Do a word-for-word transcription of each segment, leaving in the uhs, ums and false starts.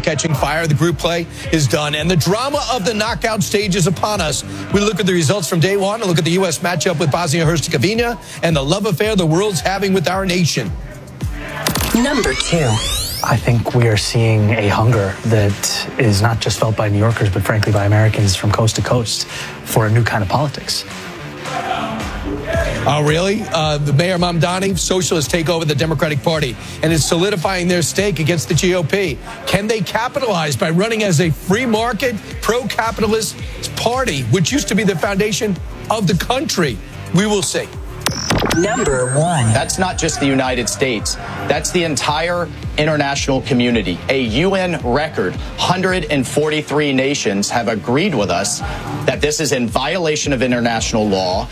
catching fire. The group play is done, and the drama of the knockout stage is upon us. We look at the results from day one and look at the U S matchup with Bosnia-Herzegovina and the love affair the world's having with our nation. Number two. I think we are seeing a hunger that is not just felt by New Yorkers, but frankly by Americans from coast to coast for a new kind of politics. Oh, really? Uh, the Mayor Mamdani, socialists take over the Democratic Party, and it's solidifying their stake against the G O P. Can they capitalize by running as a free market, pro-capitalist party, which used to be the foundation of the country? We will see. Number one. That's not just the United States. That's the entire international community. A U N record, one hundred forty-three nations have agreed with us that this is in violation of international law.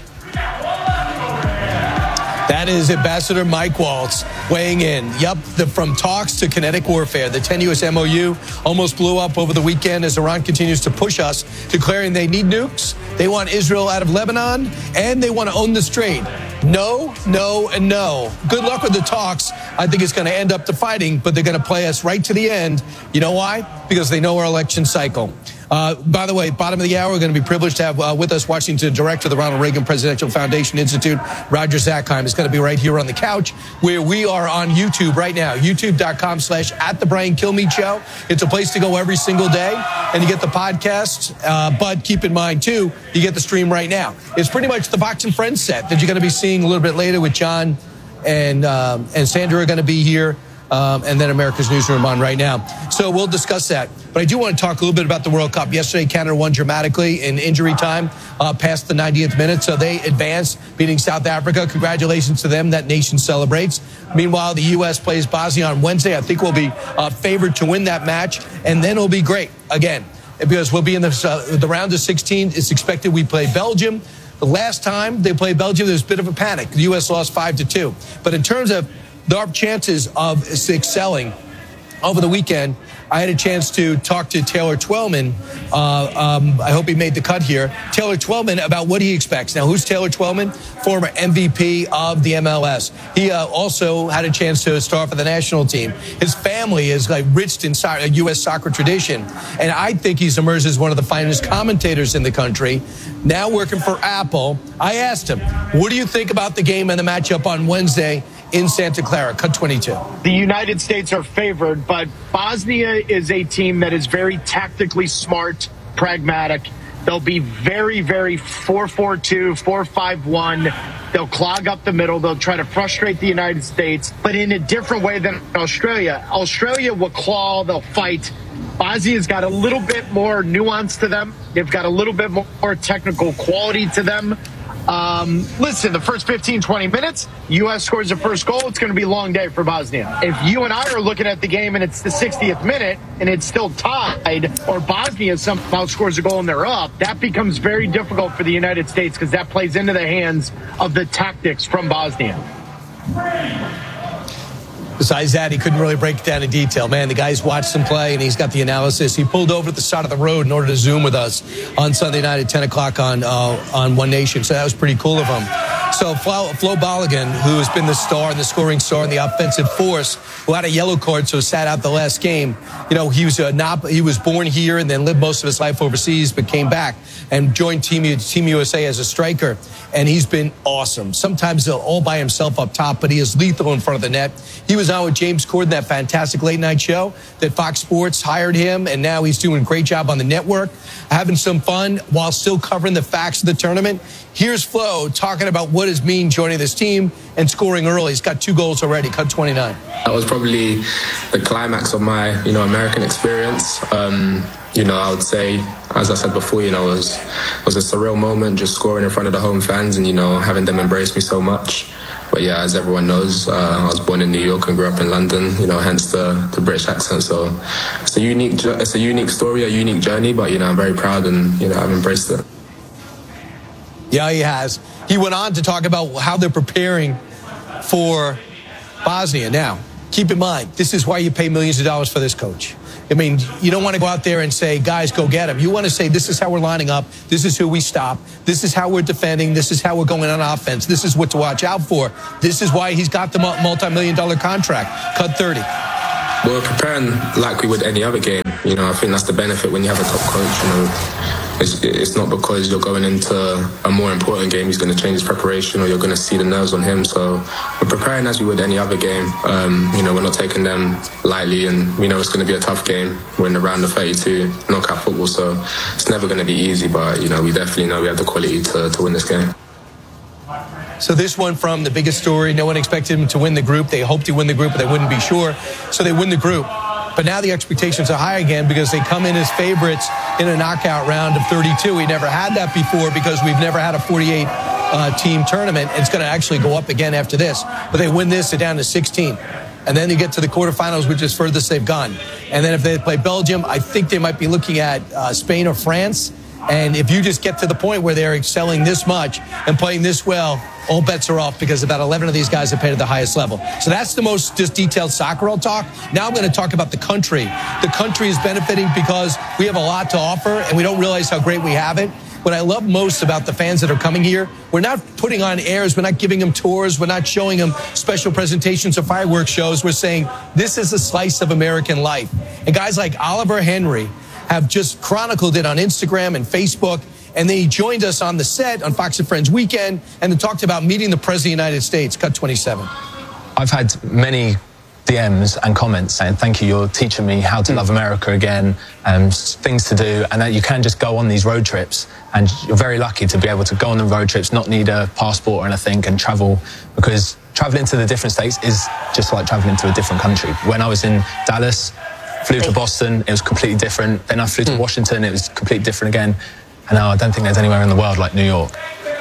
That is Ambassador Mike Waltz weighing in. Yep, the, from talks to kinetic warfare. The tenuous M O U almost blew up over the weekend as Iran continues to push us, declaring they need nukes, they want Israel out of Lebanon, and they want to own the Strait. No, no, and no. Good luck with the talks. I think it's going to end up to fighting, but they're going to play us right to the end. You know why? Because they know our election cycle. Uh, by the way, bottom of the hour, we're going to be privileged to have uh, with us Washington Director of the Ronald Reagan Presidential Foundation Institute, Roger Zakheim, is going to be right here on the couch, where we are on YouTube right now, youtube.com slash at the Brian Kilmeade Show. It's a place to go every single day, and you get the podcast, uh, but keep in mind, too, you get the stream right now. It's pretty much the Fox and Friends set that you're going to be seeing a little bit later with John and, um, and Sandra are going to be here. Um, and then America's Newsroom on right now. So we'll discuss that. But I do want to talk a little bit about the World Cup. Yesterday, Canada won dramatically in injury time uh, past the ninetieth minute. So they advanced, beating South Africa. Congratulations to them. That nation celebrates. Meanwhile, the U S plays Bosnia on Wednesday. I think we'll be uh, favored to win that match. And then it'll be great again, because we'll be in the, uh, the round of sixteen. It's expected we play Belgium. The last time they played Belgium, there was a bit of a panic. The U S lost five to two. But in terms of our chances of excelling over the weekend, I had a chance to talk to Taylor Twellman. Uh, um, I hope he made the cut here. Taylor Twellman about what he expects. Now, who's Taylor Twellman? Former M V P of the M L S. He uh, also had a chance to start for the national team. His family is like rich in so- U S soccer tradition, and I think he's emerged as one of the finest commentators in the country. Now working for Apple, I asked him, what do you think about the game and the matchup on Wednesday in Santa Clara? Cut twenty-two. The United States are favored, but Bosnia is a team that is very tactically smart, pragmatic. They'll be very, very four four two, four five one. They'll clog up the middle. They'll try to frustrate the United States, but in a different way than Australia. Australia will claw, they'll fight. Bosnia's got a little bit more nuance to them. They've got a little bit more technical quality to them. Um, listen, the first fifteen, twenty minutes, U S scores the first goal. It's going to be a long day for Bosnia. If you and I are looking at the game and it's the sixtieth minute and it's still tied, or Bosnia somehow scores a goal and they're up, that becomes very difficult for the United States, because that plays into the hands of the tactics from Bosnia. Besides that, he couldn't really break it down in detail. Man, the guy's watched him play, and he's got the analysis. He pulled over to the side of the road in order to Zoom with us on Sunday night at ten o'clock on uh, on One Nation. So that was pretty cool of him. So Flo, Flo Balogun, who has been the star and the scoring star and the offensive force, who had a yellow card, so sat out the last game. You know, he was uh, not he was born here and then lived most of his life overseas, but came back and joined Team, Team U S A as a striker. And he's been awesome. Sometimes all by himself up top, but he is lethal in front of the net. He was on with James Corden, that fantastic late night show that Fox Sports hired him, and now he's doing a great job on the network, having some fun while still covering the facts of the tournament. Here's Flo talking about what it means joining this team and scoring early. He's got two goals already, cut twenty-nine. That was probably the climax of my, you know, American experience. Um, you know, I would say, as I said before, you know, it was, it was a surreal moment, just scoring in front of the home fans and, you know, having them embrace me so much. But yeah, as everyone knows, uh, I was born in New York and grew up in London, you know, hence the, the British accent. So it's a unique, it's a unique story, a unique journey, but, you know, I'm very proud and, you know, I've embraced it. Yeah, he has. He went on to talk about how they're preparing for Bosnia. Now, keep in mind, this is why you pay millions of dollars for this coach. I mean, you don't want to go out there and say, guys, go get him. You want to say, this is how we're lining up. This is who we stop. This is how we're defending. This is how we're going on offense. This is what to watch out for. This is why he's got the multi-million dollar contract. Cut thirty. We're preparing like we would any other game. you know, I think that's the benefit when you have a top coach. You know, it's, it's not because you're going into a more important game he's going to change his preparation or you're going to see the nerves on him. So we're preparing as we would any other game. Um, you know, we're not taking them lightly, and we know it's going to be a tough game. We're in the round of thirty-two knockout football, so it's never going to be easy. But you know, we definitely know we have the quality to, to win this game. So this one from the biggest story. No one expected him to win the group. They hoped to win the group, but they wouldn't be sure. So they win the group. But now the expectations are high again because they come in as favorites in a knockout round of thirty-two. We never had that before because we've never had a forty-eight uh, team tournament. It's going to actually go up again after this. But they win this, they're down to sixteen. And then you get to the quarterfinals, which is furthest they've gone. And then if they play Belgium, I think they might be looking at uh, Spain or France. And if you just get to the point where they're excelling this much and playing this well, all bets are off because about eleven of these guys have played at the highest level. So that's the most just detailed soccer I'll talk. Now I'm going to talk about the country. The country is benefiting because we have a lot to offer and we don't realize how great we have it. What I love most about the fans that are coming here, we're not putting on airs, we're not giving them tours, we're not showing them special presentations or fireworks shows. We're saying this is a slice of American life. And guys like Oliver Henry have just chronicled it on Instagram and Facebook. And then he joined us on the set on Fox and Friends Weekend and then talked about meeting the President of the United States. Cut twenty-seven. I've had many D Ms and comments saying, thank you, you're teaching me how to love America again, um, things to do, and that you can just go on these road trips. And you're very lucky to be able to go on the road trips, not need a passport or anything, and travel, because traveling to the different states is just like traveling to a different country. When I was in Dallas, flew to Boston, it was completely different. Then I flew to Washington, it was completely different again. And now I don't think there's anywhere in the world like New York.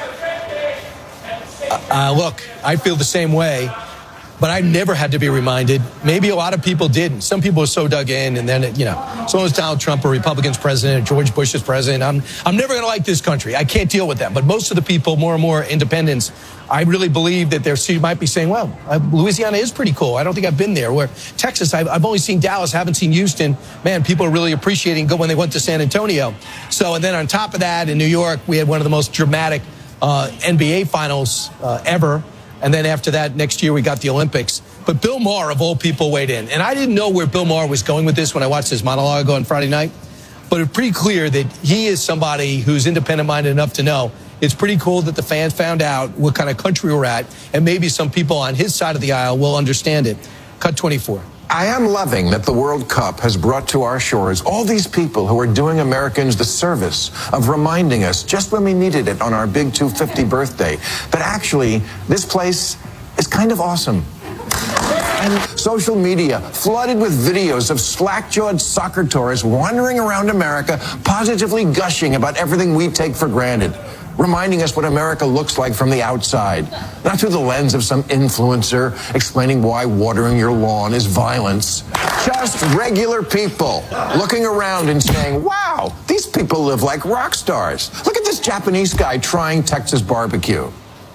Uh, look, I feel the same way, but I never had to be reminded. Maybe a lot of people didn't. Some people are so dug in, and then, you know, so was Donald Trump, a Republican's president, George Bush is president. I'm, I'm never going to like this country. I can't deal with that. But most of the people, more and more independents, I really believe that they might be saying, well, uh, Louisiana is pretty cool. I don't think I've been there. Where Texas, I've, I've only seen Dallas, haven't seen Houston. Man, people are really appreciating go when they went to San Antonio. So, and then on top of that, in New York, we had one of the most dramatic uh, N B A finals uh, ever. And then after that, next year, we got the Olympics. But Bill Maher, of all people, weighed in. And I didn't know where Bill Maher was going with this when I watched his monologue on Friday night. But it's pretty clear that he is somebody who's independent-minded enough to know it's pretty cool that the fans found out what kind of country we're at. And maybe some people on his side of the aisle will understand it. Cut twenty-four. I am loving that the World Cup has brought to our shores all these people who are doing Americans the service of reminding us, just when we needed it on our big two hundred fiftieth birthday, that actually this place is kind of awesome. And social media flooded with videos of slack-jawed soccer tourists wandering around America, positively gushing about everything we take for granted, reminding us what America looks like from the outside, not through the lens of some influencer explaining why watering your lawn is violence. Just regular people looking around and saying, wow, these people live like rock stars. Look at this Japanese guy trying Texas barbecue.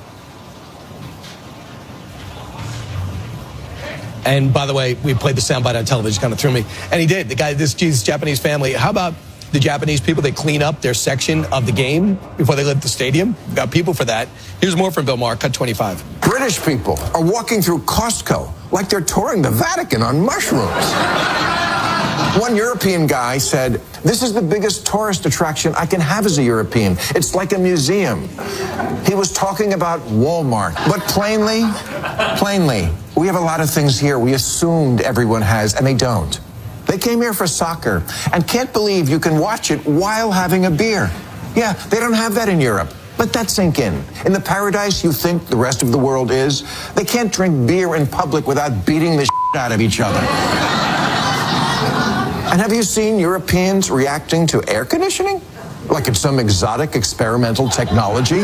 And by the way, we played the soundbite on television, kind of threw me. And he did. The guy, this Jesus Japanese family. How about the Japanese people? They clean up their section of the game before they leave the stadium. We've got people for that. Here's more from Bill Maher. Cut twenty-five. British people are walking through Costco like they're touring the Vatican on mushrooms. One European guy said, this is the biggest tourist attraction I can have as a European. It's like a museum. He was talking about Walmart. But plainly, plainly, we have a lot of things here we assumed everyone has, and they don't. They came here for soccer and can't believe you can watch it while having a beer. Yeah, they don't have that in Europe. Let that sink in. In the paradise you think the rest of the world is, they can't drink beer in public without beating the shit out of each other. And have you seen Europeans reacting to air conditioning? Like it's some exotic experimental technology?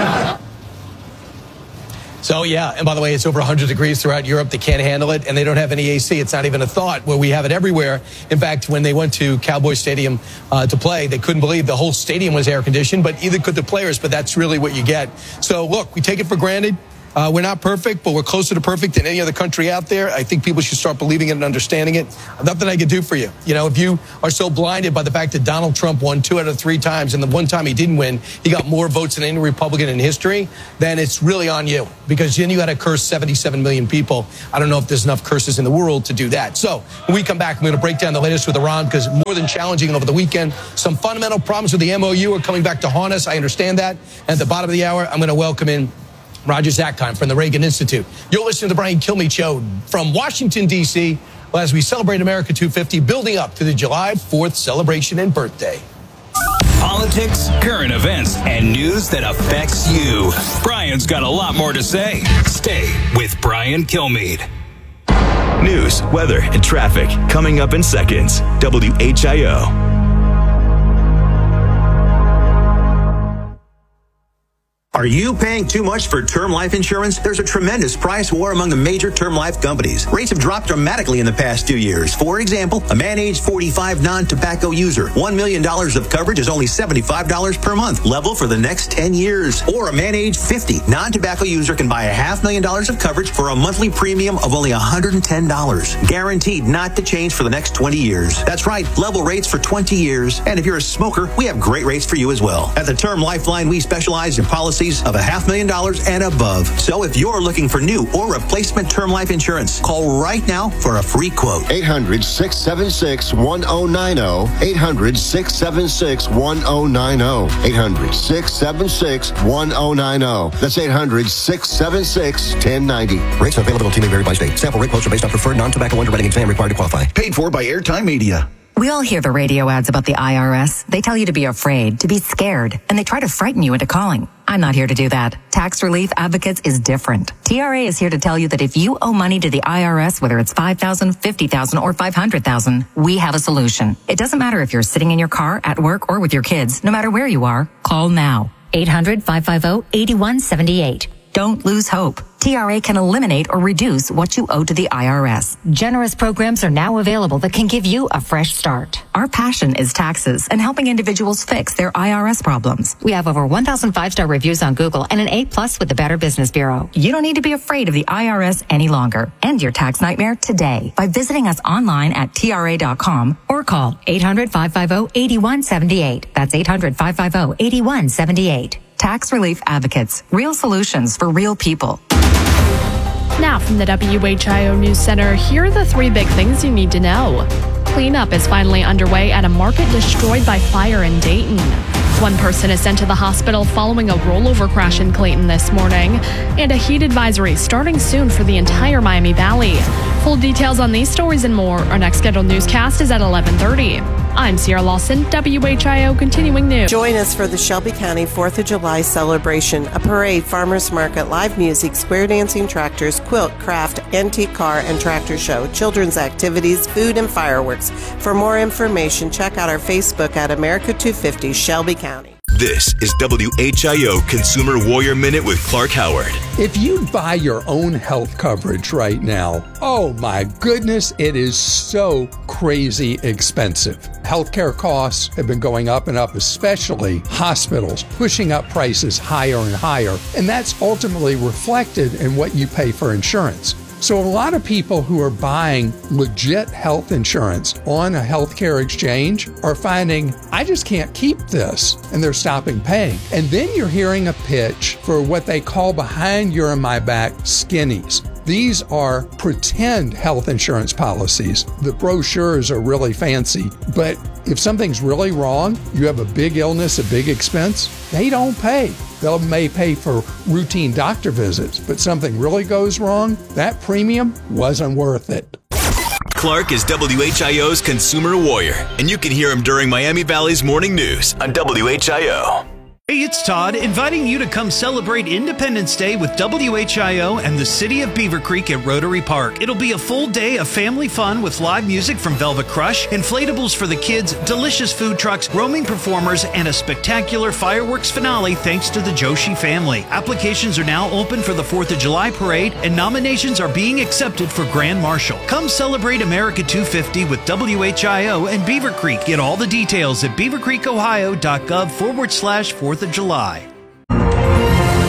So, yeah, and by the way, it's over one hundred degrees throughout Europe. They can't handle it, and they don't have any A C. It's not even a thought, where we have it everywhere. In fact, when they went to Cowboy Stadium uh, to play, they couldn't believe the whole stadium was air-conditioned, but either could the players, but that's really what you get. So, look, we take it for granted. Uh, we're not perfect, but we're closer to perfect than any other country out there. I think people should start believing it and understanding it. Nothing I can do for you. You know, if you are so blinded by the fact that Donald Trump won two out of three times, and the one time he didn't win, he got more votes than any Republican in history, then it's really on you. Because then you got to curse seventy-seven million people. I don't know if there's enough curses in the world to do that. So when we come back, I'm going to break down the latest with Iran, because more than challenging over the weekend, some fundamental problems with the M O U are coming back to haunt us. I understand that. And at the bottom of the hour, I'm going to welcome in Roger Zakheim from the Reagan Institute. You're listening to the Brian Kilmeade Show from Washington, D C, as we celebrate America two fifty, building up to the July fourth celebration and birthday. Politics, current events, and news that affects you. Brian's got a lot more to say. Stay with Brian Kilmeade. News, weather, and traffic coming up in seconds. W H I O. Are you paying too much for term life insurance? There's a tremendous price war among the major term life companies. Rates have dropped dramatically in the past few years. For example, a man age forty-five non-tobacco user, one million dollars of coverage is only seventy-five dollars per month, level for the next ten years. Or a man age fifty non-tobacco user can buy a half million dollars of coverage for a monthly premium of only one hundred ten dollars. Guaranteed not to change for the next twenty years. That's right, level rates for twenty years. And if you're a smoker, we have great rates for you as well. At the Term Lifeline, we specialize in policies of a half million dollars and above. So if you're looking for new or replacement term life insurance, call right now for a free quote. eight hundred, six seven six, one zero nine zero. eight hundred, six seven six, one zero nine zero. eight hundred, six seven six, one zero nine zero. That's eight hundred, six seven six, one zero nine zero. Rates and availability may vary by state. Sample rate quotes are based on preferred non-tobacco underwriting exam required to qualify. Paid for by Airtime Media. We all hear the radio ads about the I R S. They tell you to be afraid, to be scared, and they try to frighten you into calling. I'm not here to do that. Tax Relief Advocates is different. T R A is here to tell you that if you owe money to the I R S, whether it's five thousand dollars, fifty thousand dollars, or five hundred thousand dollars, we have a solution. It doesn't matter if you're sitting in your car, at work, or with your kids. No matter where you are, call now. eight hundred, five five zero, eight one seven eight. Don't lose hope. T R A can eliminate or reduce what you owe to the I R S. Generous programs are now available that can give you a fresh start. Our passion is taxes and helping individuals fix their I R S problems. We have over one thousand five-star reviews on Google and an A plus with the Better Business Bureau. You don't need to be afraid of the I R S any longer. End your tax nightmare today by visiting us online at T R A dot com or call eight hundred, five five zero, eight one seven eight. That's eight hundred, five five zero, eight one seven eight. Tax Relief Advocates. Real solutions for real people. Now from the W H I O News Center, here are the three big things you need to know. Cleanup is finally underway at a market destroyed by fire in Dayton. One person is sent to the hospital following a rollover crash in Clayton this morning. And a heat advisory starting soon for the entire Miami Valley. Full details on these stories and more. Our next scheduled newscast is at eleven thirty. I'm Sierra Lawson, W H I O Continuing News. Join us for the Shelby County fourth of July celebration, a parade, farmers market, live music, square dancing tractors, quilt, craft, antique car, and tractor show, children's activities, food, and fireworks. For more information, check out our Facebook at America two fifty Shelby County. This is W H I O Consumer Warrior Minute with Clark Howard. If you buy your own health coverage right now, oh my goodness, it is so crazy expensive. Healthcare costs have been going up and up, especially hospitals, pushing up prices higher and higher. And that's ultimately reflected in what you pay for insurance. So a lot of people who are buying legit health insurance on a healthcare exchange are finding, I just can't keep this, and they're stopping paying. And then you're hearing a pitch for what they call behind your and my back skinnies. These are pretend health insurance policies. The brochures are really fancy, but if something's really wrong, you have a big illness, a big expense, they don't pay. They may pay for routine doctor visits, but something really goes wrong, that premium wasn't worth it. Clark is W H I O's Consumer Warrior, and you can hear him during Miami Valley's Morning News on W H I O. Hey, it's Todd, inviting you to come celebrate Independence Day with W H I O and the City of Beaver Creek at Rotary Park. It'll be a full day of family fun with live music from Velvet Crush, inflatables for the kids, delicious food trucks, roaming performers, and a spectacular fireworks finale thanks to the Joshi family. Applications are now open for the fourth of July parade, and nominations are being accepted for Grand Marshal. Come celebrate America two fifty with W H I O and Beaver Creek. Get all the details at beavercreekohio.gov forward slash fourth of July.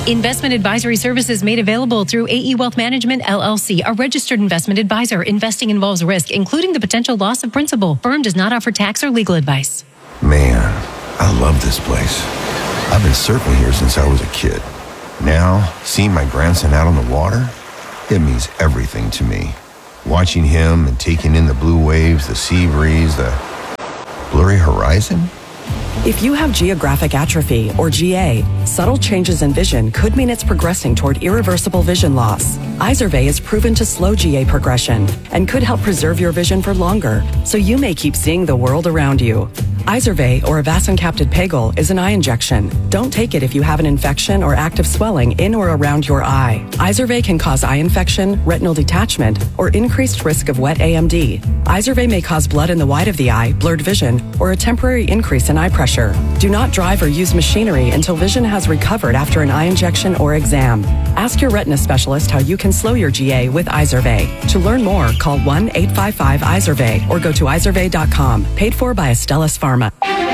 Investment advisory services made available through A E Wealth Management, L L C, a registered investment advisor. Investing involves risk, including the potential loss of principal. Firm does not offer tax or legal advice. Man, I love this place. I've been surfing here since I was a kid. Now, seeing my grandson out on the water, it means everything to me. Watching him and taking in the blue waves, the sea breeze, the blurry horizon. If you have geographic atrophy, or G A, subtle changes in vision could mean it's progressing toward irreversible vision loss. Izervay is proven to slow G A progression and could help preserve your vision for longer, so you may keep seeing the world around you. Izervay, or avacincaptad pegol, is an eye injection. Don't take it if you have an infection or active swelling in or around your eye. Izervay can cause eye infection, retinal detachment, or increased risk of wet A M D. Izervay may cause blood in the white of the eye, blurred vision, or a temporary increase in eye pressure. Do not drive or use machinery until vision has recovered after an eye injection or exam. Ask your retina specialist how you can slow your G A with Izervay. To learn more, call one eight five five Izervay or go to izervay dot com. Paid for by Astellas Pharma.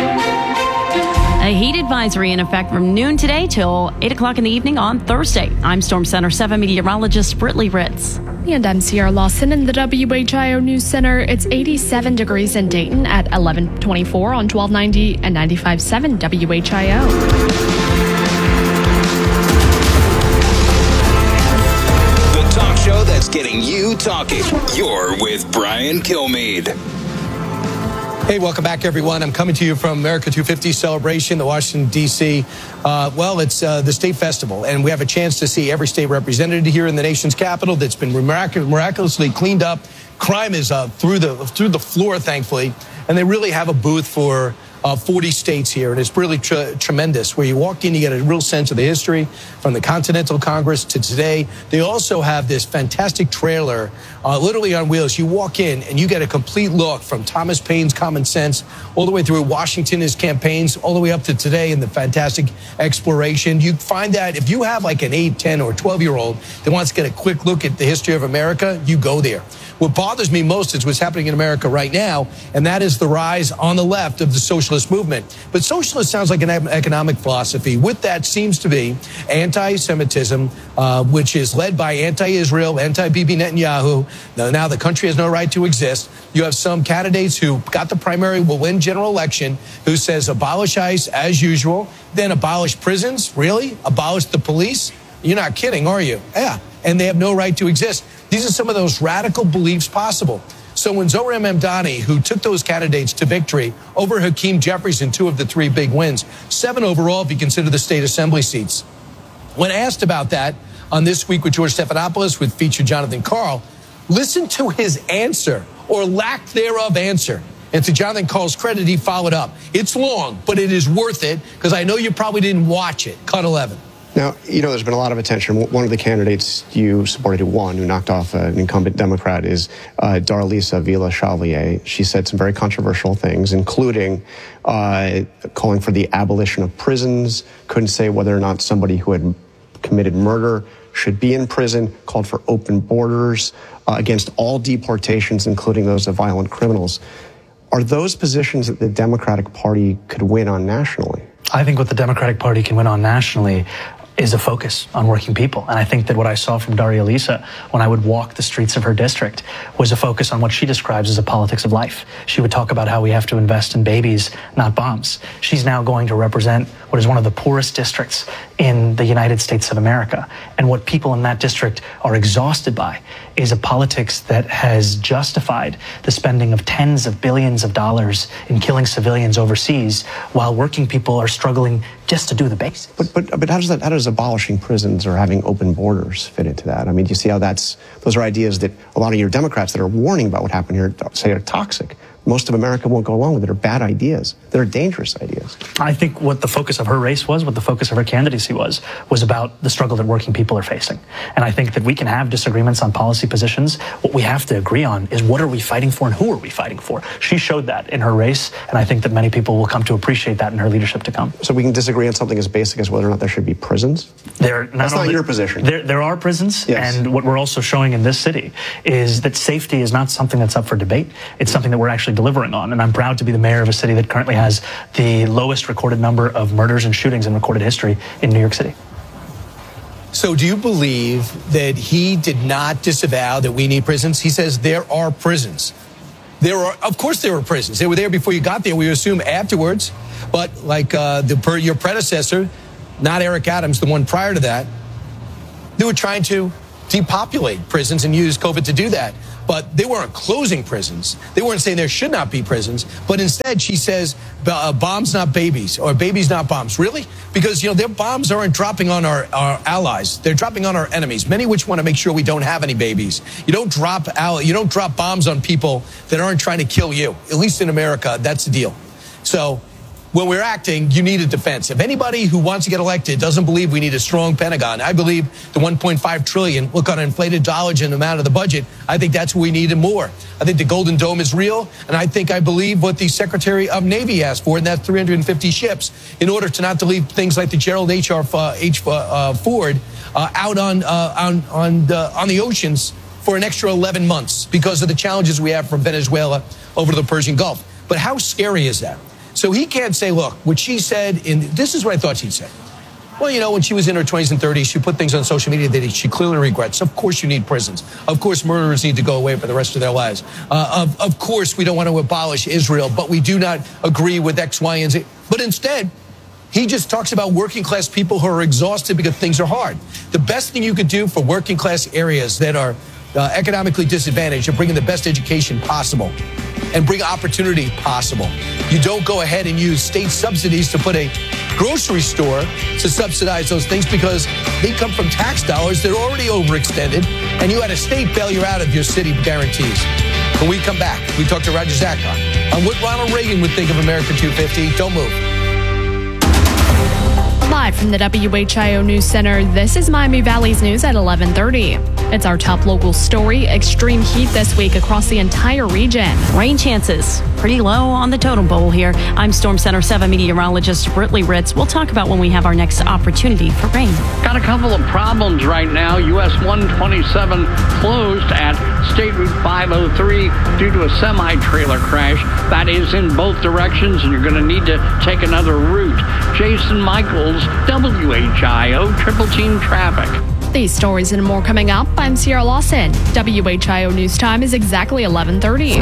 A heat advisory in effect from noon today till eight o'clock in the evening on Thursday. I'm Storm Center seven meteorologist Britley Ritz. And I'm Sierra Lawson in the W H I O News Center. It's eighty-seven degrees in Dayton at eleven twenty-four on twelve ninety and ninety-five point seven W H I O. The talk show that's getting you talking. You're with Brian Kilmeade. Hey, welcome back, everyone. I'm coming to you from America two fifty Celebration, the Washington, D C Uh, well, it's uh, the state festival, and we have a chance to see every state represented here in the nation's capital that's been mirac- miraculously cleaned up. Crime is uh, through the through the floor, thankfully, and they really have a booth for Uh, forty states here, and it's really tr- tremendous. Where you walk in, you get a real sense of the history from the Continental Congress to today. They also have this fantastic trailer, uh, literally on wheels. You walk in, and you get a complete look from Thomas Paine's Common Sense all the way through Washington, his campaigns, all the way up to today in the fantastic exploration. You find that if you have like an eight, ten, or twelve-year-old that wants to get a quick look at the history of America, you go there. What bothers me most is what's happening in America right now, and that is the rise on the left of the socialist movement. But socialist sounds like an economic philosophy. With that seems to be anti-Semitism, uh, which is led by anti-Israel, anti-Bibi Netanyahu. Now, now the country has no right to exist. You have some candidates who got the primary, will win general election, who says abolish ICE as usual, then abolish prisons. Really? Abolish the police? You're not kidding, are you? Yeah. And they have no right to exist. These are some of those radical beliefs possible. So when Zohran Mamdani, who took those candidates to victory over Hakeem Jeffries in two of the three big wins, seven overall if you consider the state assembly seats, when asked about that on This Week with George Stephanopoulos, with featured Jonathan Karl, listen to his answer, or lack thereof answer. And to Jonathan Karl's credit, he followed up. It's long, but it is worth it, because I know you probably didn't watch it. Cut eleven. Now, you know, there's been a lot of attention. One of the candidates you supported who won, who knocked off an incumbent Democrat, is uh, Darlisa Villa-Chevalier. She said some very controversial things, including uh, calling for the abolition of prisons, couldn't say whether or not somebody who had committed murder should be in prison, called for open borders uh, against all deportations, including those of violent criminals. Are those positions that the Democratic Party could win on nationally? I think what the Democratic Party can win on nationally is a focus on working people. And I think that what I saw from Darlisa when I would walk the streets of her district was a focus on what she describes as a politics of life. She would talk about how we have to invest in babies, not bombs. She's now going to represent what is one of the poorest districts in the United States of America. And what people in that district are exhausted by is a politics that has justified the spending of tens of billions of dollars in killing civilians overseas while working people are struggling just to do the basics. But but but how does that how does abolishing prisons or having open borders fit into that? I mean, do you see how that's those are ideas that a lot of your Democrats that are warning about what happened here say are toxic? Most of America won't go along with it. Are bad ideas. They're dangerous ideas. I think what the focus of her race was, what the focus of her candidacy was, was about the struggle that working people are facing. And I think that we can have disagreements on policy positions. What we have to agree on is what are we fighting for and who are we fighting for? She showed that in her race, and I think that many people will come to appreciate that in her leadership to come. So we can disagree on something as basic as whether or not there should be prisons? There, not That's only, not your position. There, there are prisons, yes. And what we're also showing in this city is that safety is not something that's up for debate. It's something that we're actually delivering on, and I'm proud to be the mayor of a city that currently has the lowest recorded number of murders and shootings in recorded history in New York City. So do you believe that he did not disavow that we need prisons? He says there are prisons. There are, of course, there were prisons. They were there before you got there. We assume afterwards. But like uh, the per, your predecessor, not Eric Adams, the one prior to that, they were trying to depopulate prisons and use COVID to do that. But they weren't closing prisons. They weren't saying there should not be prisons. But instead, she says, uh, bombs, not babies, or babies, not bombs. Really? Because, you know, their bombs aren't dropping on our, our allies. They're dropping on our enemies, many which want to make sure we don't have any babies. You don't drop ally- you don't drop bombs on people that aren't trying to kill you. At least in America, that's the deal. So when we're acting, you need a defense. If anybody who wants to get elected doesn't believe we need a strong Pentagon, I believe the one point five trillion dollars, look on inflated dollars and amount of the budget, I think that's what we need and more. I think the Golden Dome is real, and I think I believe what the Secretary of Navy asked for, and that's three hundred fifty ships, in order to not to leave things like the Gerald H R. Uh, H, uh, Ford uh, out on, uh, on, on, the, on the oceans for an extra eleven months because of the challenges we have from Venezuela over to the Persian Gulf. But how scary is that? So he can't say, look, what she said, in this is what I thought she'd say. Well, you know, when she was in her twenties and thirties, she put things on social media that she clearly regrets. Of course you need prisons. Of course murderers need to go away for the rest of their lives. Uh, of, of course we don't want to abolish Israel, but we do not agree with X, Y, and Z. But instead, he just talks about working class people who are exhausted because things are hard. The best thing you could do for working class areas that are uh, economically disadvantaged are bringing the best education possible and bring opportunity possible. You don't go ahead and use state subsidies to put a grocery store to subsidize those things because they come from tax dollars that are already overextended, and you had a state bail you out of your city guarantees. When we come back, we talk to Roger Zakar on what Ronald Reagan would think of America two fifty. Don't move. Live from the W H I O News Center, this is Miami Valley's News at eleven thirty. It's our top local story. Extreme heat this week across the entire region. Rain chances pretty low on the totem pole here. I'm Storm Center seven meteorologist Britley Ritz. We'll talk about when we have our next opportunity for rain. Got a couple of problems right now. U S one twenty-seven closed at State Route five oh three due to a semi-trailer crash. That is in both directions, and you're going to need to take another route. Jason Michaels, W H I O Triple Team Traffic. These stories and more coming up. I'm Sierra Lawson. W H I O News Time is exactly eleven thirty.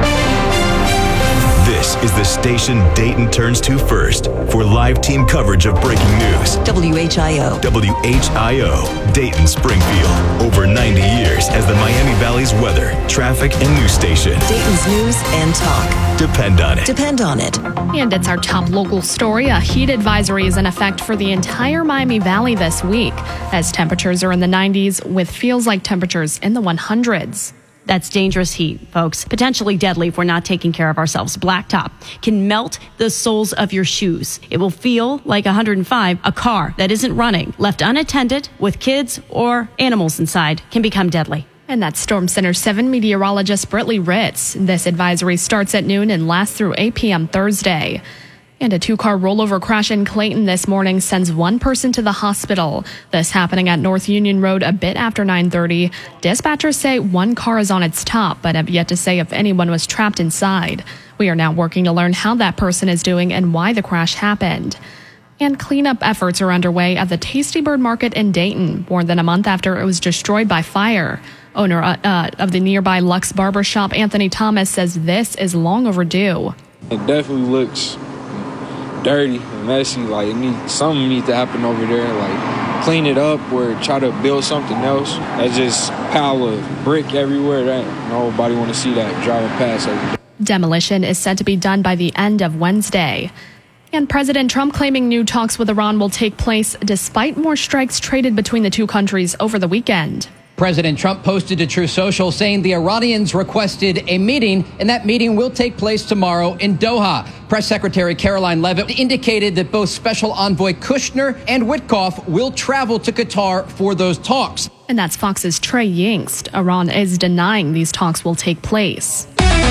This is the station Dayton turns to first for live team coverage of breaking news. W H I O. W H I O, Dayton Springfield. Over ninety years as the Miami Valley's weather, traffic, and news station. Dayton's news and talk. Depend on it. Depend on it. And it's our top local story. A heat advisory is in effect for the entire Miami Valley this week, as temperatures are in the nineties with feels like temperatures in the hundreds. That's dangerous heat, folks. Potentially deadly if we're not taking care of ourselves. Blacktop can melt the soles of your shoes. It will feel like one hundred five. A car that isn't running, left unattended with kids or animals inside, can become deadly. And that's Storm Center seven meteorologist Britley Ritz. This advisory starts at noon and lasts through eight p.m. Thursday. And a two-car rollover crash in Clayton this morning sends one person to the hospital. This happening at North Union Road a bit after nine thirty. Dispatchers say one car is on its top, but have yet to say if anyone was trapped inside. We are now working to learn how that person is doing and why the crash happened. And cleanup efforts are underway at the Tasty Bird Market in Dayton, more than a month after it was destroyed by fire. Owner uh, of the nearby Lux Barber Shop, Anthony Thomas, says this is long overdue. It definitely looks dirty and messy. Like it need, something needs to happen over there. Like clean it up or try to build something else. That's just pile of brick everywhere. That nobody want to see that driving past every day. Demolition is said to be done by the end of Wednesday. And President Trump claiming new talks with Iran will take place despite more strikes traded between the two countries over the weekend. President Trump posted to Truth Social saying the Iranians requested a meeting, and that meeting will take place tomorrow in Doha. Press Secretary Caroline Leavitt indicated that both Special Envoy Kushner and Witkoff will travel to Qatar for those talks. And that's Fox's Trey Yingst. Iran is denying these talks will take place.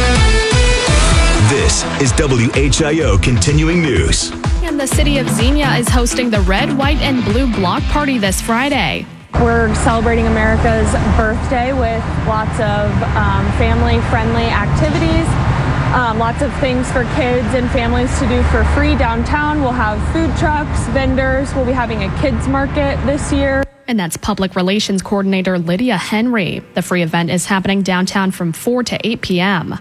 This is W H I O Continuing News. And the city of Xenia is hosting the Red, White, and Blue Block Party this Friday. We're celebrating America's birthday with lots of um, family-friendly activities, um, lots of things for kids and families to do for free downtown. We'll have food trucks, vendors. We'll be having a kids market this year. And that's Public Relations Coordinator Lydia Henry. The free event is happening downtown from four to eight p.m.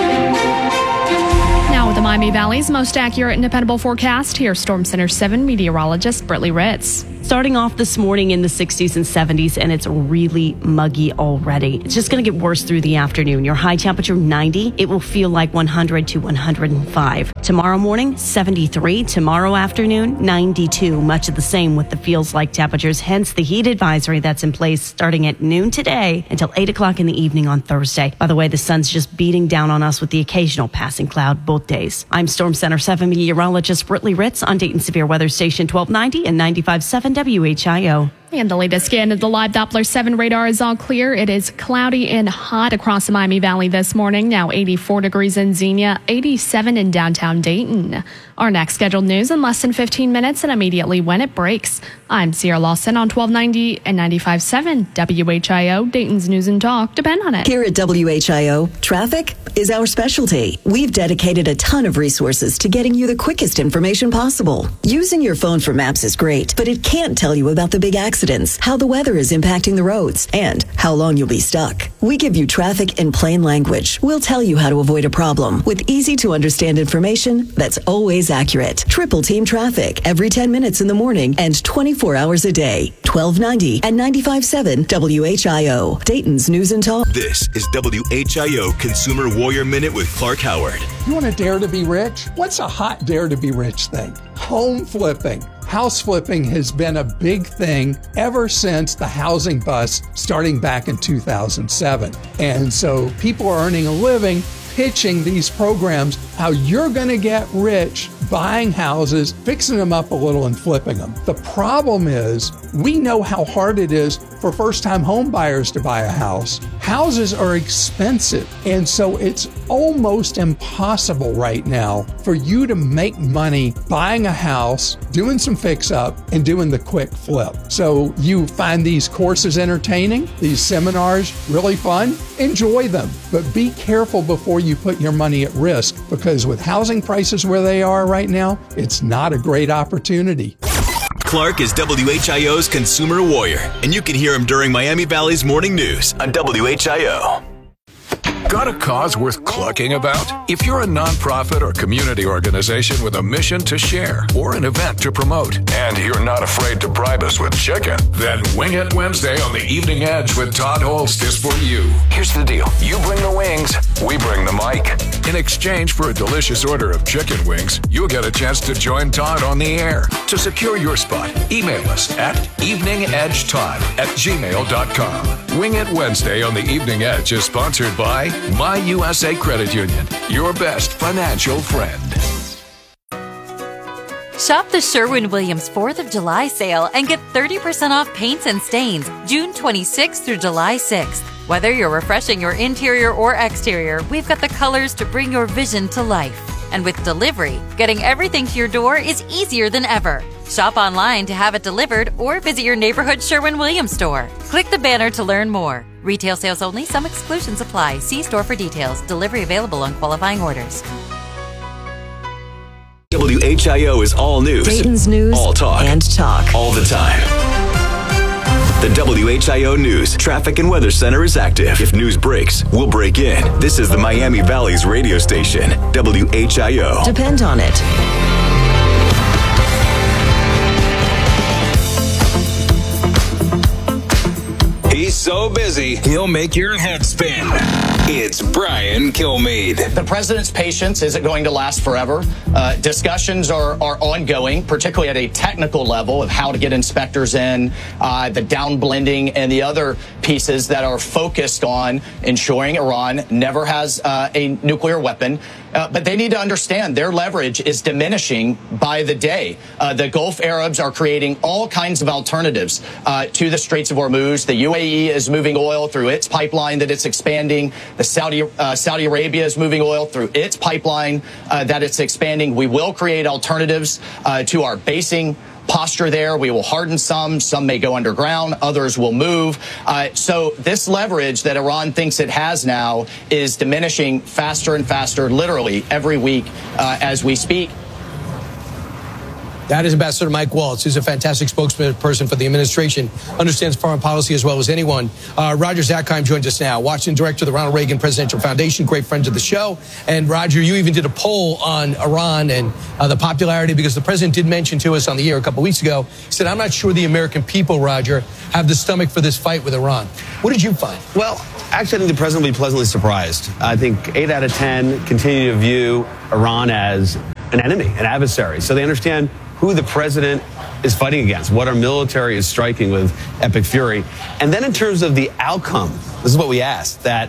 Now with the Miami Valley's most accurate and dependable forecast, here's Storm Center seven meteorologist Britley Ritz. Starting off this morning in the sixties and seventies, and it's really muggy already. It's just going to get worse through the afternoon. Your high temperature ninety. It will feel like one hundred to one hundred five. Tomorrow morning, seventy-three. Tomorrow afternoon, ninety-two. Much of the same with the feels like temperatures, hence the heat advisory that's in place starting at noon today until eight o'clock in the evening on Thursday. By the way, the sun's just beating down on us with the occasional passing cloud both days. I'm Storm Center seven meteorologist Britley Ritz on Dayton Severe Weather Station twelve ninety and ninety-five point seven W H I O. And the latest scan of the live Doppler seven radar is all clear. It is cloudy and hot across the Miami Valley this morning. Now eighty-four degrees in Xenia, eighty-seven in downtown Dayton. Our next scheduled news in less than fifteen minutes and immediately when it breaks. I'm Sierra Lawson on twelve ninety and ninety-five point seven W H I O, Dayton's News and Talk. Depend on it. Here at W H I O, traffic is our specialty. We've dedicated a ton of resources to getting you the quickest information possible. Using your phone for maps is great, but it can't tell you about the big accidents, how the weather is impacting the roads, and how long you'll be stuck. We give you traffic in plain language. We'll tell you how to avoid a problem with easy to understand information that's always accurate. Triple Team Traffic every ten minutes in the morning and twenty-four hours a day. twelve ninety and ninety-five point seven W H I O, Dayton's News and Talk. This is W H I O Consumer Warrior Minute with Clark Howard. You want to dare to be rich? What's a hot dare to be rich thing? Home flipping. House flipping has been a big thing ever since the housing bust starting back in two thousand seven. And so people are earning a living pitching these programs, how you're going to get rich buying houses, fixing them up a little and flipping them. The problem is we know how hard it is for first-time home buyers to buy a house. Houses are expensive, and so it's almost impossible right now for you to make money buying a house, doing some fix-up, and doing the quick flip. So you find these courses entertaining, these seminars really fun, enjoy them, but be careful before you put your money at risk, because with housing prices where they are right now, it's not a great opportunity. Clark is W H I O's Consumer Warrior, and you can hear him during Miami Valley's Morning News on W H I O. Got a cause worth clucking about? If you're a nonprofit or community organization with a mission to share or an event to promote, and you're not afraid to bribe us with chicken, then Wing It Wednesday on the Evening Edge with Todd Holst is for you. Here's the deal. You bring the wings, we bring the mic. In exchange for a delicious order of chicken wings, you'll get a chance to join Todd on the air. To secure your spot, email us at eveningedgetodd at gmail dot com. Wing It Wednesday on the Evening Edge is sponsored by My U S A Credit Union, your best financial friend. Shop the Sherwin-Williams fourth of July sale and get thirty percent off paints and stains June twenty-sixth through July sixth. Whether you're refreshing your interior or exterior, we've got the colors to bring your vision to life. And with delivery, getting everything to your door is easier than ever. Shop online to have it delivered or visit your neighborhood Sherwin-Williams store. Click the banner to learn more. Retail sales only. Some exclusions apply. See store for details. Delivery available on qualifying orders. W H I O is all news. Dayton's News all talk. and talk. All the time. The W H I O News Traffic and Weather Center is active. If news breaks, we'll break in. This is the Miami Valley's radio station, W H I O. Depend on it. He's so busy, he'll make your head spin. It's Brian Kilmeade. The president's patience isn't going to last forever. Uh, discussions are, are ongoing, particularly at a technical level of how to get inspectors in, uh, the down blending, and the other pieces that are focused on ensuring Iran never has uh, a nuclear weapon. Uh, but they need to understand their leverage is diminishing by the day. Uh, the Gulf Arabs are creating all kinds of alternatives uh, to the Straits of Hormuz. The U A E is moving oil through its pipeline that it's expanding. The Saudi uh, Saudi Arabia is moving oil through its pipeline uh, that it's expanding. We will create alternatives uh, to our basing posture there. We will harden some. Some may go underground. Others will move. Uh, so this leverage that Iran thinks it has now is diminishing faster and faster, literally every week uh, as we speak. That is Ambassador Mike Waltz, who's a fantastic spokesperson for the administration, understands foreign policy as well as anyone. Uh, Roger Zakheim joins us now, Washington director of the Ronald Reagan Presidential Foundation, great friend of the show. And Roger, you even did a poll on Iran and uh, the popularity, because the president did mention to us on the air a couple weeks ago, he said, I'm not sure the American people, Roger, have the stomach for this fight with Iran. What did you find? Well, actually, I think the president will be pleasantly surprised. I think eight out of ten continue to view Iran as an enemy, an adversary. So they understand who the president is fighting against, what our military is striking with epic fury. And then in terms of the outcome, this is what we asked, that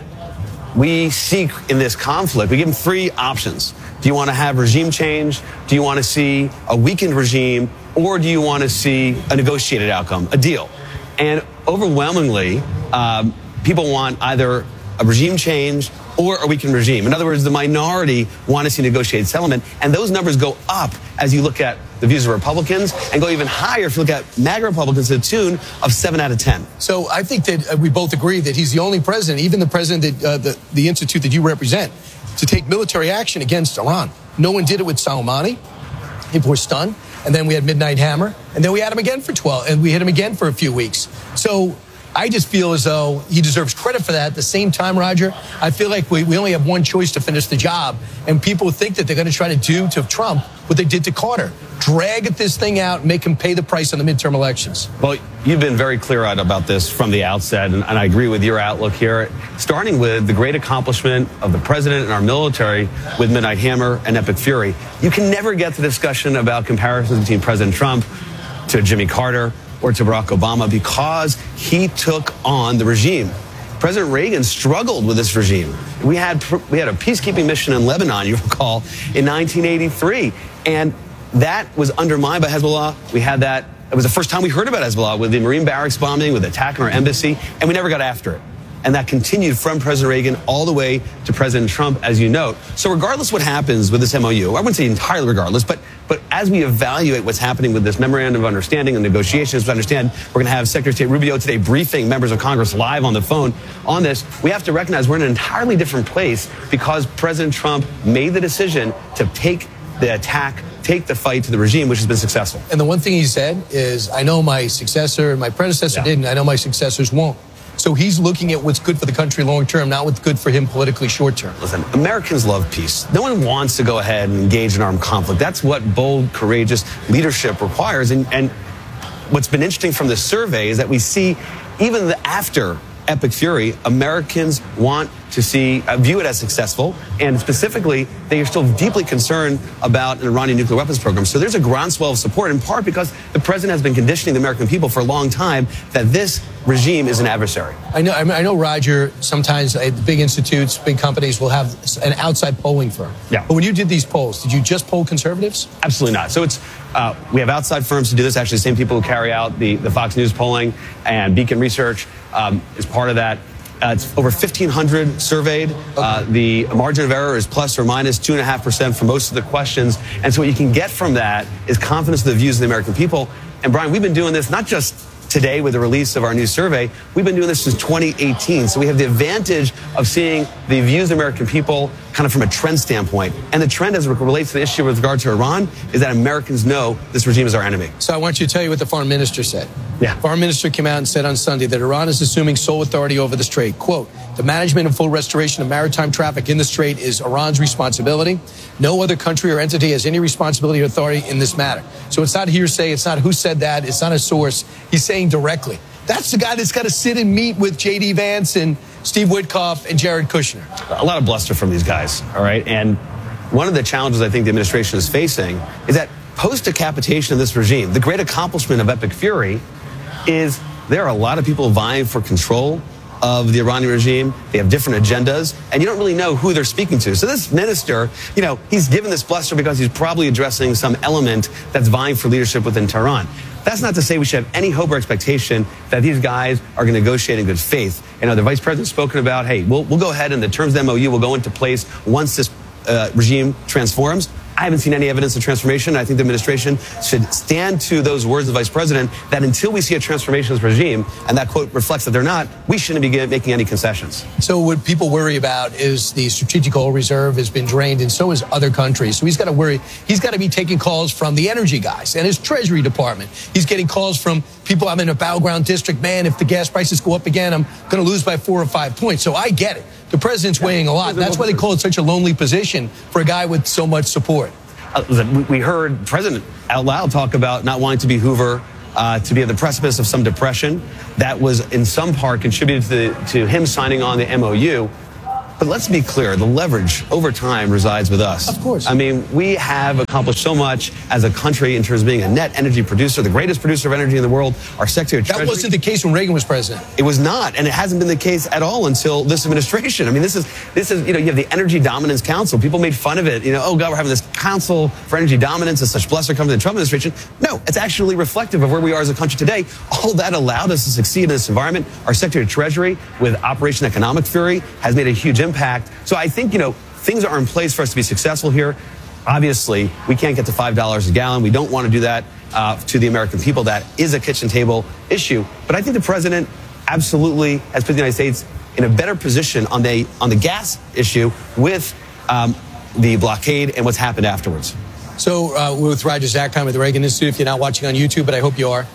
we seek in this conflict. We give them three options. Do you want to have regime change? Do you want to see a weakened regime? Or do you want to see a negotiated outcome, a deal? And overwhelmingly, um, people want either a regime change or a weakened regime. In other words, the minority want to see negotiated settlement, and those numbers go up as you look at the views of Republicans, and go even higher if you look at MAGA Republicans to the tune of seven out of ten. So I think that uh, we both agree that he's the only president, even the president that uh, the, the institute that you represent, to take military action against Iran. No one did it with Soleimani. People were stunned. And then we had Midnight Hammer, and then we had him again for twelve, and we hit him again for a few weeks. So I just feel as though he deserves credit for that. At the same time, Roger, I feel like we, we only have one choice to finish the job. And people think that they're going to try to do to Trump what they did to Carter. Drag this thing out and make him pay the price on the midterm elections. Well, you've been very clear-eyed about this from the outset, and, and I agree with your outlook here, starting with the great accomplishment of the president and our military with Midnight Hammer and Epic Fury. You can never get the discussion about comparisons between President Trump to Jimmy Carter or to Barack Obama, because he took on the regime. President Reagan struggled with this regime. We had we had a peacekeeping mission in Lebanon, you recall, in nineteen eighty-three, and that was undermined by Hezbollah. We had that. It was the first time we heard about Hezbollah, with the Marine barracks bombing, with the attack on our embassy, and we never got after it. And that continued from President Reagan all the way to President Trump, as you note. So regardless what happens with this M O U, I wouldn't say entirely regardless, but but as we evaluate what's happening with this memorandum of understanding and negotiations, we understand we're going to have Secretary of State Rubio today briefing members of Congress live on the phone on this. We have to recognize we're in an entirely different place, because President Trump made the decision to take the attack, take the fight to the regime, which has been successful. And the one thing he said is, I know my successor and my predecessor Yeah. didn't. I know my successors won't. So he's looking at what's good for the country long term, not what's good for him politically short term. Listen, Americans love peace. No one wants to go ahead and engage in armed conflict. That's what bold, courageous leadership requires. And, and what's been interesting from this survey is that we see, even the after Epic Fury, Americans want to see, uh, view it as successful, and specifically, they are still deeply concerned about an Iranian nuclear weapons program. So there's a groundswell of support, in part because the president has been conditioning the American people for a long time that this regime is an adversary. I know, I mean, I know, Roger, sometimes uh, big institutes, big companies will have an outside polling firm. Yeah. But when you did these polls, did you just poll conservatives? Absolutely not. So it's uh, we have outside firms to do this. Actually, the same people who carry out the, the Fox News polling, and Beacon Research um, is part of that. Uh, it's over fifteen hundred surveyed. Okay. Uh, the margin of error is plus or minus two and a half percent for most of the questions. And so what you can get from that is confidence in the views of the American people. And Brian, we've been doing this not just today with the release of our new survey. We've been doing this since twenty eighteen. So we have the advantage of seeing the views of the American people kind of from a trend standpoint. And the trend as it relates to the issue with regard to Iran is that Americans know this regime is our enemy. So I want you to tell you what the foreign minister said. Yeah. Foreign minister came out and said on Sunday that Iran is assuming sole authority over the Strait. Quote, the management and full restoration of maritime traffic in the Strait is Iran's responsibility. No other country or entity has any responsibility or authority in this matter. So it's not hearsay. It's not who said that. It's not a source. He's saying directly. That's the guy that's got to sit and meet with J D Vance and Steve Witkoff and Jared Kushner. A lot of bluster from these guys, all right? And one of the challenges I think the administration is facing is that post-decapitation of this regime, the great accomplishment of Epic Fury is there are a lot of people vying for control of the Iranian regime. They have different agendas, and you don't really know who they're speaking to. So this minister, you know, he's given this bluster because he's probably addressing some element that's vying for leadership within Tehran. That's not to say we should have any hope or expectation that these guys are going to negotiate in good faith. You know, the vice president's spoken about, hey, we'll, we'll go ahead and the terms of the M O U will go into place once this uh, regime transforms. I haven't seen any evidence of transformation. I think the administration should stand to those words of the vice president that until we see a transformationist regime, and that quote reflects that they're not, we shouldn't be making any concessions. So what people worry about is the strategic oil reserve has been drained, and so has other countries. So he's got to worry. He's got to be taking calls from the energy guys and his Treasury Department. He's getting calls from people. I'm in a battleground district. Man, if the gas prices go up again, I'm going to lose by four or five points. So I get it. The president's yeah, weighing a lot. That's why they call it such a lonely position for a guy with so much support. Uh, we heard the president out loud talk about not wanting to be Hoover, uh, to be at the precipice of some depression. That was in some part contributed to, the, to him signing on the M O U. But let's be clear, the leverage over time resides with us. Of course. I mean, we have accomplished so much as a country in terms of being a net energy producer, the greatest producer of energy in the world. Our Secretary of Treasury. That wasn't the case when Reagan was president. It was not, and it hasn't been the case at all until this administration. I mean, this is, this is, you know, you have the Energy Dominance Council. People made fun of it. You know, oh, God, we're having this Council for Energy Dominance. It's such bluster coming from the Trump administration. No, it's actually reflective of where we are as a country today. All that allowed us to succeed in this environment. Our Secretary of Treasury, with Operation Economic Fury, has made a huge impact. So I think, you know, things are in place for us to be successful here. Obviously, we can't get to five dollars a gallon. We don't want to do that uh, to the American people. That is a kitchen table issue. But I think the president absolutely has put the United States in a better position on the, on the gas issue with um, the blockade and what's happened afterwards. So uh, we're with Roger Zakheim at the Reagan Institute. If you're not watching on YouTube, but I hope you are.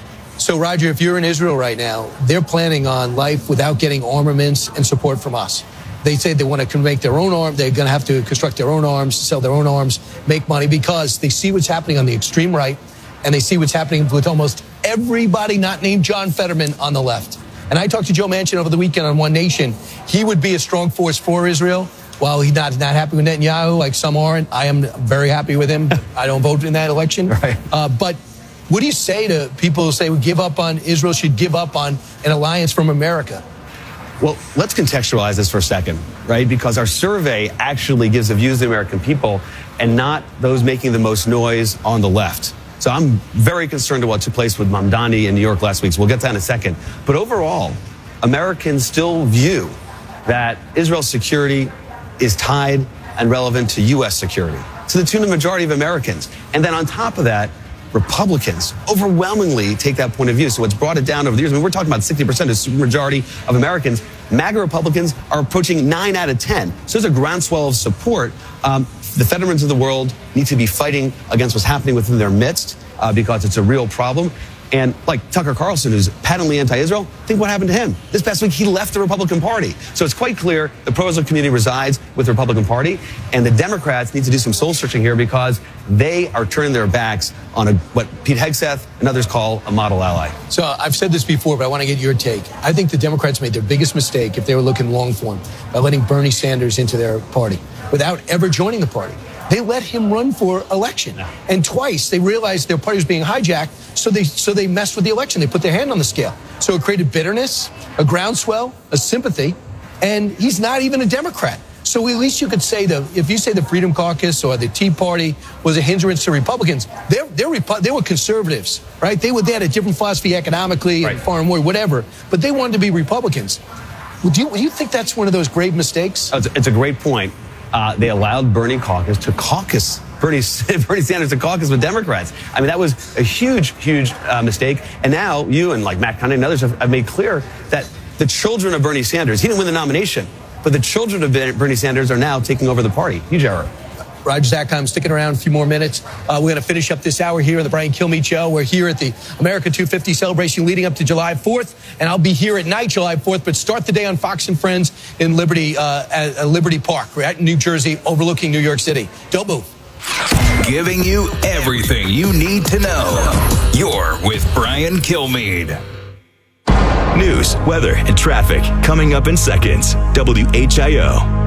So, Roger, if you're in Israel right now, they're planning on life without getting armaments and support from us. They say they want to make their own arms. They're going to have to construct their own arms, sell their own arms, make money, because they see what's happening on the extreme right, and they see what's happening with almost everybody not named John Fetterman on the left. And I talked to Joe Manchin over the weekend on One Nation. He would be a strong force for Israel. While he's not, not happy with Netanyahu, like some aren't, I am very happy with him. I don't vote in that election. Right. Uh, but what do you say to people who say we give up on Israel, should give up on an alliance from America? Well, let's contextualize this for a second, right? Because our survey actually gives the views of the American people and not those making the most noise on the left. So I'm very concerned to what took place with Mamdani in New York last week. So we'll get to that in a second. But overall, Americans still view that Israel's security is tied and relevant to U S security, to the tune of the majority of Americans. And then on top of that, Republicans overwhelmingly take that point of view. So it's brought it down over the years. I mean, we're talking about sixty percent of the majority of Americans. MAGA Republicans are approaching nine out of ten. So there's a groundswell of support. Um, the Fettermans of the world need to be fighting against what's happening within their midst uh, because it's a real problem. And like Tucker Carlson, who's patently anti-Israel, think what happened to him. This past week, he left the Republican Party. So it's quite clear the pro-Israel community resides with the Republican Party, and the Democrats need to do some soul-searching here because they are turning their backs on a, what Pete Hegseth and others call a model ally. So I've said this before, but I want to get your take. I think the Democrats made their biggest mistake if they were looking long form by letting Bernie Sanders into their party without ever joining the party. They let him run for election. And twice they realized their party was being hijacked, so they so they messed with the election. They put their hand on the scale. So it created bitterness, a groundswell, a sympathy, and he's not even a Democrat. So at least you could say, the if you say the Freedom Caucus or the Tea Party was a hindrance to Republicans, they're, they're, they were conservatives, right? They, were, they had a different philosophy economically, right, and foreign war, whatever, but they wanted to be Republicans. Do you, do you think that's one of those grave mistakes? It's, it's a great point. Uh, they allowed Bernie caucus to caucus, Bernie, Bernie Sanders to caucus with Democrats. I mean, that was a huge, huge uh, mistake. And now you and like Matt Connelly and others have, have made clear that the children of Bernie Sanders, he didn't win the nomination, but the children of Bernie Sanders are now taking over the party. Huge error. Roger Zakheim, sticking around a few more minutes. Uh, we're going to finish up this hour here on the Brian Kilmeade Show. We're here at the America two fifty celebration leading up to July fourth, and I'll be here at night July fourth, but start the day on Fox and Friends in Liberty, uh, at, at Liberty Park, right in New Jersey, overlooking New York City. Don't move. Giving you everything you need to know. You're with Brian Kilmeade. News, weather, and traffic coming up in seconds. W H I O.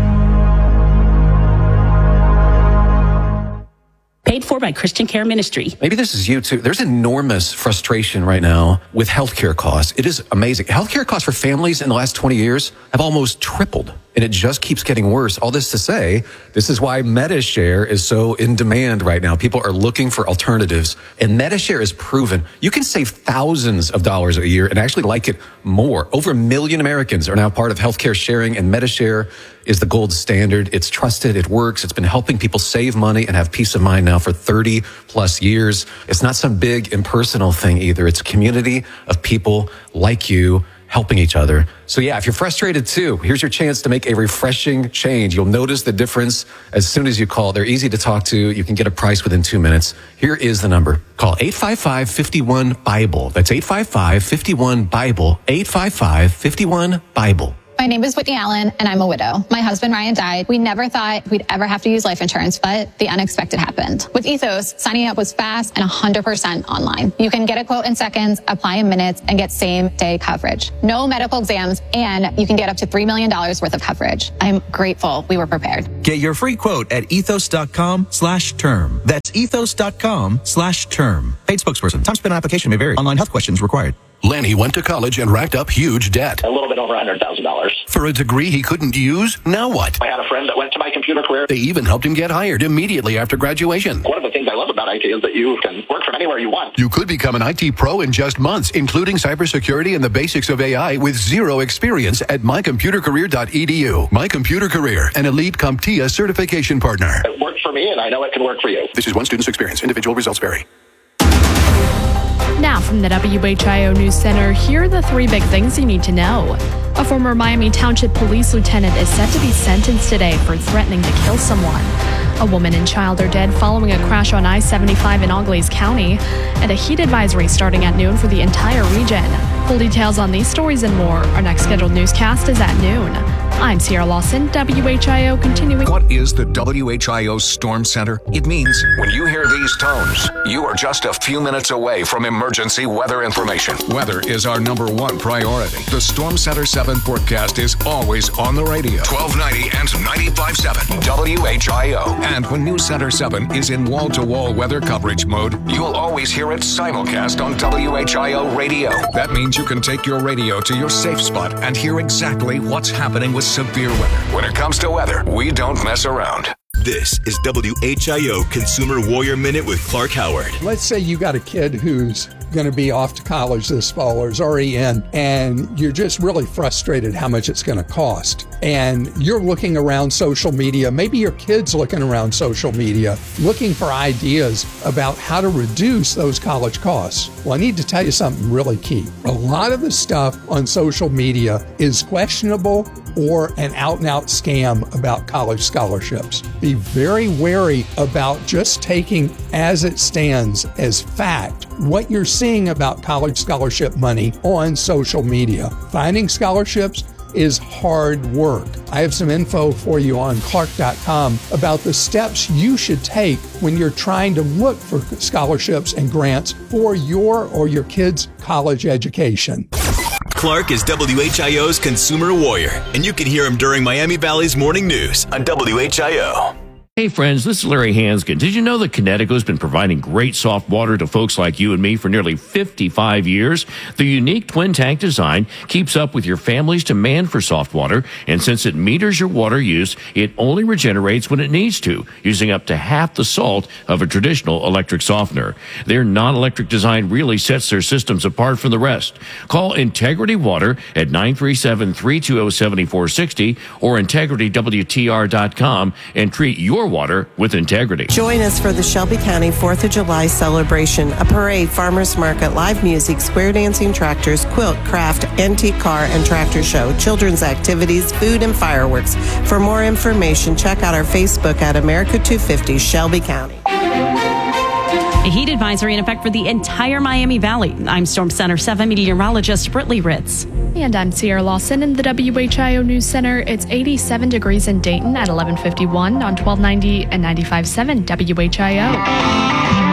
Paid for by Christian Care Ministry. Maybe this is you too. There's enormous frustration right now with healthcare costs. It is amazing. Healthcare costs for families in the last twenty years have almost tripled. and it just keeps getting worse. All this to say, this is why MediShare is so in demand right now. People are looking for alternatives, and MediShare is proven. You can save thousands of dollars a year and actually like it more. Over a million Americans are now part of healthcare sharing, and MediShare is the gold standard. It's trusted. It works. It's been helping people save money and have peace of mind now for thirty plus years. It's not some big impersonal thing either. It's a community of people like you helping each other. So yeah, if you're frustrated too, here's your chance to make a refreshing change. You'll notice the difference as soon as you call. They're easy to talk to. You can get a price within two minutes. Here is the number. Call eight five five, five one, BIBLE. That's eight five five, five one, BIBLE. eight five five, five one, BIBLE. My name is Whitney Allen, and I'm a widow. My husband, Ryan, died. We never thought we'd ever have to use life insurance, but the unexpected happened. With Ethos, signing up was fast and one hundred percent online. You can get a quote in seconds, apply in minutes, and get same-day coverage. No medical exams, and you can get up to three million dollars worth of coverage. I'm grateful we were prepared. Get your free quote at ethos.com slash term. That's ethos.com slash term. Paid spokesperson. Time spent on application may vary. Online health questions required. Lenny went to college and racked up huge debt. A little bit over one hundred thousand dollars. For a degree he couldn't use? Now what? I had a friend that went to my computer career. They even helped him get hired immediately after graduation. One of the things I love about I T is that you can work from anywhere you want. You could become an I T pro in just months, including cybersecurity and the basics of A I with zero experience at my computer career dot e d u. My Computer Career, an elite CompTIA certification partner. It worked for me, and I know it can work for you. This is one student's experience. Individual results vary. Now from the W H I O News Center, here are the three big things you need to know. A former Miami Township Police lieutenant is set to be sentenced today for threatening to kill someone. A woman and child are dead following a crash on I seventy-five in Auglaize County, and a heat advisory starting at noon for the entire region. Full details on these stories and more. Our next scheduled newscast is at noon. I'm Sierra Lawson, W H I O continuing. What is the W H I O Storm Center? It means when you hear these tones, you are just a few minutes away from emergency weather information. Weather is our number one priority. The Storm Center seven forecast is always on the radio. twelve ninety and ninety-five point seven W H I O. And when News Center seven is in wall-to-wall weather coverage mode, you'll always hear it simulcast on W H I O radio. That means you can take your radio to your safe spot and hear exactly what's happening with severe weather. When it comes to weather, we don't mess around. This is W H I O Consumer Warrior Minute with Clark Howard. Let's say you got a kid who's going to be off to college this fall or is already in, and you're just really frustrated how much it's going to cost. And you're looking around social media, maybe your kid's looking around social media, looking for ideas about how to reduce those college costs. Well, I need to tell you something really key. A lot of the stuff on social media is questionable or an out-and-out scam about college scholarships. Be very wary about just taking as it stands as fact what you're seeing about college scholarship money on social media. Finding scholarships is hard work. I have some info for you on clark dot com about the steps you should take when you're trying to look for scholarships and grants for your or your kids' college education. Clark is W H I O's Consumer Warrior, and you can hear him during Miami Valley's Morning News on W H I O. Hey friends, this is Larry Hanskin. Did you know that Connecticut's been providing great soft water to folks like you and me for nearly fifty-five years? The unique twin tank design keeps up with your family's demand for soft water, and since it meters your water use, it only regenerates when it needs to, using up to half the salt of a traditional electric softener. Their non-electric design really sets their systems apart from the rest. Call Integrity Water at nine three seven, three two zero, seven four six zero or integrity w t r dot com and treat your water with integrity. Join us for the Shelby County fourth of July celebration, a parade, farmers market, live music, square dancing tractors, quilt, craft, antique car, and tractor show, children's activities, food, and fireworks. For more information, check out our Facebook at America two fifty Shelby County. A heat advisory in effect for the entire Miami Valley. I'm Storm Center seven meteorologist Brittany Ritz. And I'm Sierra Lawson in the W H I O News Center. It's eighty-seven degrees in Dayton at eleven fifty-one on twelve ninety and ninety-five point seven W H I O.